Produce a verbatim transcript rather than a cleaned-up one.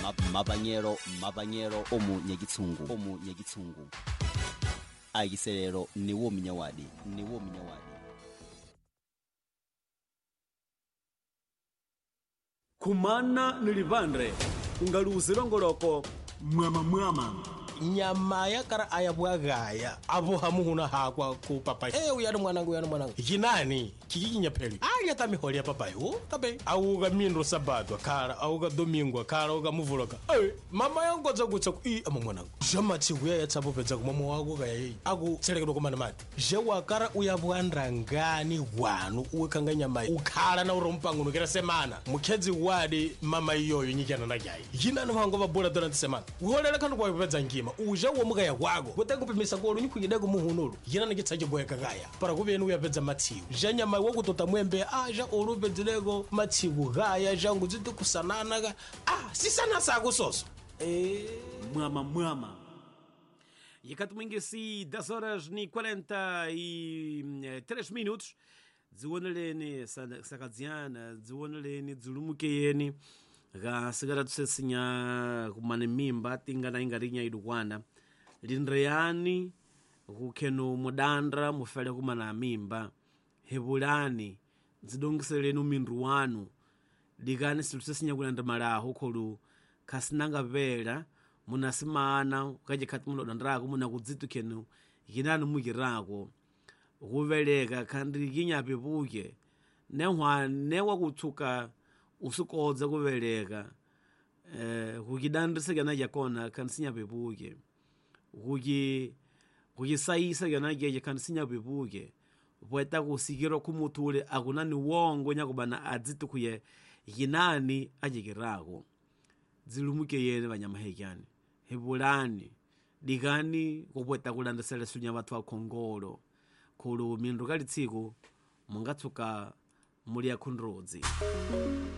mapanyero mapanyero omu nyakitsungu omu nyakitsungu aikiselero niwo minyawadi niwo minyawadi kumana nilivandre ungaluzi longoloko mwama mwama nyama yakara ayabwagaya abo hamuhuna hakwa ku papai eh uyani mwanangu uyani mwanangu jinani kikinya peli ali atami holi ya papai o tabe auga mindo sabato kara auga domingo kara auga muvuloka eh mama yangu zagutsa ku i ama mwanangu jama tsibuya ya tsabo pedza ku mama wako ga yayi aku tselekero komana mati je wakara uyabwandra ngani wanu uwekanga nyama ukhala na urompangu nokera semana mukhedzi wadi mama iyoyo nyikana na jayi jinani vango vabola dona semana uholela kandu kwa pedza ngima uja wo mugaya wako kutengo pimisa ko lunyi kuyidego muhunulu yina ngitsaje boyeka gaya para kubenu uyapedza matsiwo janya mai wo kutota mwembe aja olubedzilego matsiwo gaya jangu zitu kusanana ga ah sisana sako soso eh mwama mwama yakati mwingi si dez horas ni quarenta e três minutos dziwoneleni sakadziana dziwoneleni dzulumukeyeni ga sigara tusesinya kumane mimba tingana ingarinya idukwana lindreyani kukheno mudandra mufale kumana mimba hebulani zidongiseleni umindu wanu digani situsesinya kulanda malaho kholu kasinanga vela munasimana kaje khati muno dandrako muna kudzitu kheno yinani mukirako kuveleka kandi kinyape buke nehwa newa kutsuka usukodza kuveleka eh kukidandisa kana yakona kansinya bebuke kuki kukisaisa kana yeye kansinya bebuke bweta kusikiro kumutule akunani wongo nyakubana adzitu kuye yinani ajikirako zilumuke yene banyamahekani hebulani digani kubweta kulandasela sunya bathu akhongolo khulu mindu kalitsiko mungatsuka muri yakhundrodzi